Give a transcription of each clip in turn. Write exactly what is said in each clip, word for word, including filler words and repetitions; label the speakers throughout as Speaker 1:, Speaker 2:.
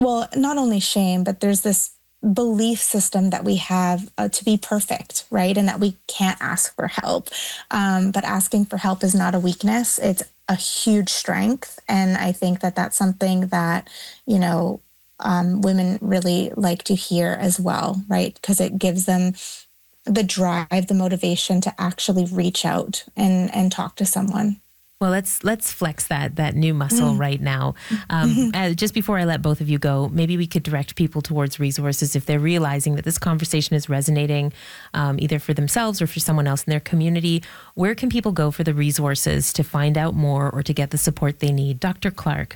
Speaker 1: Well, not only shame, but there's this belief system that we have uh, to be perfect, right? And that we can't ask for help. Um, but asking for help is not a weakness. It's a huge strength. And I think that that's something that, you know, um, women really like to hear as well, right? Because it gives them the drive, the motivation to actually reach out and, and talk to someone.
Speaker 2: Well, let's let's flex that that new muscle mm. right now. Um, uh, just before I let both of you go, maybe we could direct people towards resources if they're realizing that this conversation is resonating um, either for themselves or for someone else in their community. Where can people go for the resources to find out more or to get the support they need? Doctor Clark.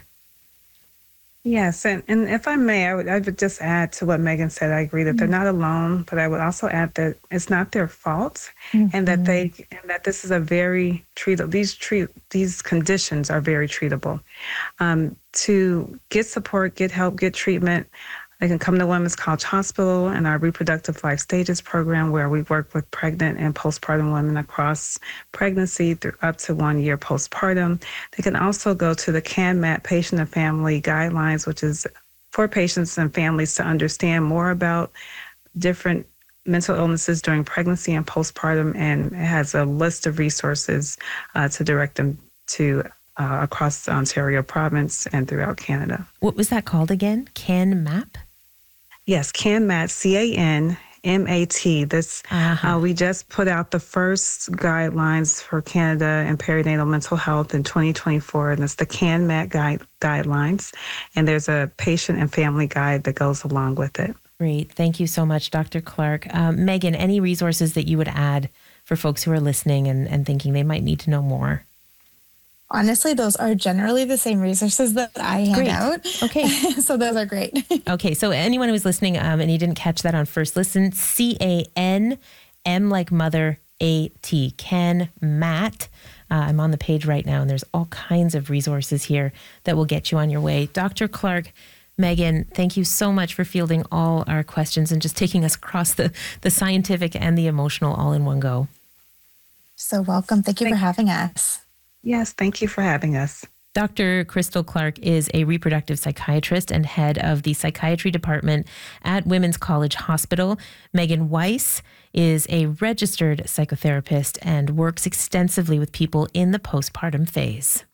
Speaker 3: Yes, and, and if I may, I would, I would just add to what Megan said. I agree that mm-hmm. they're not alone, but I would also add that it's not their fault, mm-hmm. and that they and that this is a very treatable. These treat these conditions are very treatable. Um, to get support, get help, get treatment, they can come to Women's College Hospital and our Reproductive Life Stages program, where we work with pregnant and postpartum women across pregnancy through up to one year postpartum. They can also go to the CANMAT Patient and Family Guidelines, which is for patients and families to understand more about different mental illnesses during pregnancy and postpartum, and it has a list of resources uh, to direct them to uh, across the Ontario province and throughout Canada.
Speaker 2: What was that called again? CANMAP?
Speaker 3: Yes, CANMAT, C A N M A T. This
Speaker 2: uh-huh.
Speaker 3: uh, we just put out the first guidelines for Canada and perinatal mental health in twenty twenty-four, and it's the CANMAT guide, guidelines. And there's a patient and family guide that goes along with it.
Speaker 2: Great. Thank you so much, Doctor Clark. Um, Megan, any resources that you would add for folks who are listening and, and thinking they might need to know more?
Speaker 1: Honestly, those are generally the same resources that I hand
Speaker 2: great.
Speaker 1: out.
Speaker 2: Okay.
Speaker 1: So those are great.
Speaker 2: Okay. So anyone who's listening um, and you didn't catch that on first listen, C A N M like mother, A T, CANMAT. Uh, I'm on the page right now and there's all kinds of resources here that will get you on your way. Doctor Clark, Megan, thank you so much for fielding all our questions and just taking us across the, the scientific and the emotional all in one go.
Speaker 1: So welcome. Thank you thank for having us.
Speaker 3: Yes, thank you for having us.
Speaker 2: Doctor Crystal Clark is a reproductive psychiatrist and head of the psychiatry department at Women's College Hospital. Megan Weiss is a registered psychotherapist and works extensively with people in the postpartum phase.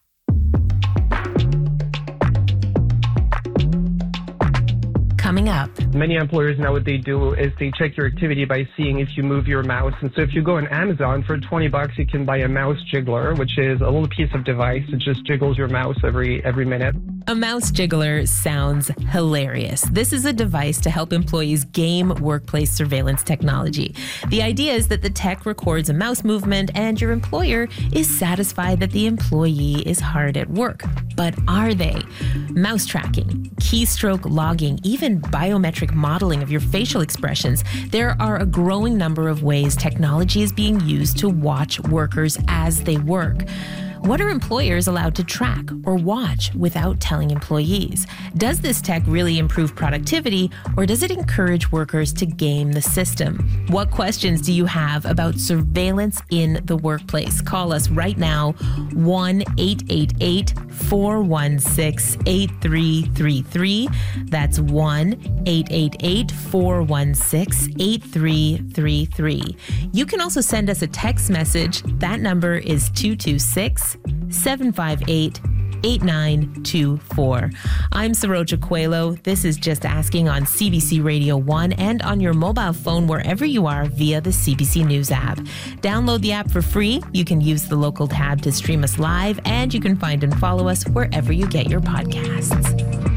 Speaker 2: Coming up.
Speaker 4: Many employers now what they do is they check your activity by seeing if you move your mouse. And so if you go on Amazon for twenty bucks, you can buy a mouse jiggler, which is a little piece of device that just jiggles your mouse every every minute.
Speaker 2: A mouse jiggler sounds hilarious. This is a device to help employees game workplace surveillance technology. The idea is that the tech records a mouse movement and your employer is satisfied that the employee is hard at work. But are they? Mouse tracking, keystroke logging, even biometric modeling of your facial expressions. There are a growing number of ways technology is being used to watch workers as they work. What are employers allowed to track or watch without telling employees? Does this tech really improve productivity, or does it encourage workers to game the system? What questions do you have about surveillance in the workplace? Call us right now, one eight eight eight, four one six, eight three three three. That's one eight eight eight, four one six, eight three three three. You can also send us a text message. That number is two two six, seven five eight, eight nine two four. I'm Saroja Coelho. This is Just Asking on C B C Radio one and on your mobile phone wherever you are via the C B C News app. Download the app for free. You can use the local tab to stream us live, and you can find and follow us wherever you get your podcasts.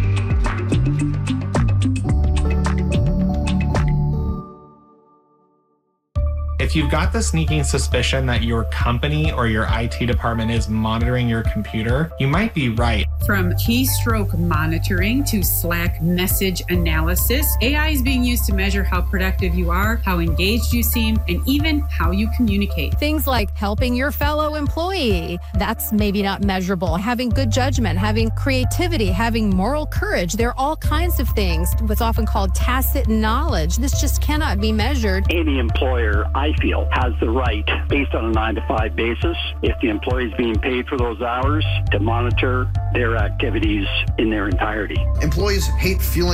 Speaker 5: If you've got the sneaking suspicion that your company or your I T department is monitoring your computer, you might be right.
Speaker 6: From keystroke monitoring to Slack message analysis, A I is being used to measure how productive you are, how engaged you seem, and even how you communicate.
Speaker 7: Things like helping your fellow employee, that's maybe not measurable. Having good judgment, having creativity, having moral courage, there are all kinds of things. What's often called tacit knowledge. This just cannot be measured.
Speaker 8: Any employer, I feel, has the right, based on a nine to five basis, if the employee is being paid for those hours, to monitor their activities in their entirety.
Speaker 9: Employees hate feeling